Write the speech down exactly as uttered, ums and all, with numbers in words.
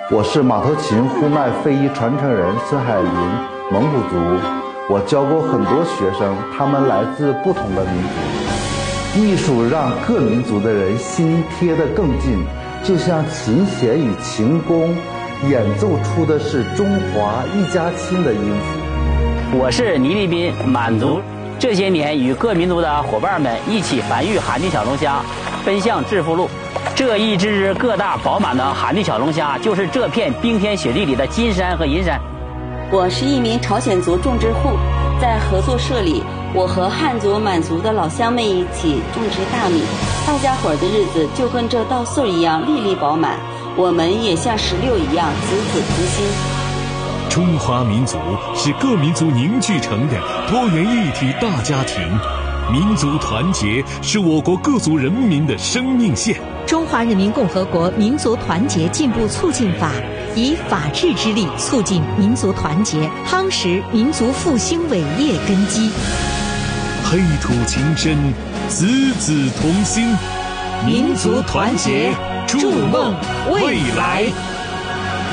我是马头琴呼麦非遗传承人孙海林，蒙古族。我教过很多学生，他们来自不同的民族。艺术让各民族的人心贴得更近，就像琴弦与琴弓演奏出的是中华一家亲的音符。 我是倪立斌，满族。这些年与各民族的伙伴们一起繁育寒地小龙虾，奔向致富路。这一只只个大饱满的寒地小龙虾，就是这片冰天雪地里的金山和银山。 我是一名朝鲜族种植户，在合作社里，我和汉族、满族的老乡们一起种植大米，大家伙的日子就跟这稻穗一样粒粒饱满，我们也像石榴一样子子同心。 中华民族是各民族凝聚成的多元一体大家庭，民族团结是我国各族人民的生命线。 中华人民共和国民族团结进步促进法以法治之力促进民族团结，夯实民族复兴伟业根基。 黑土情深，子子同心， 民族团结，筑梦未来。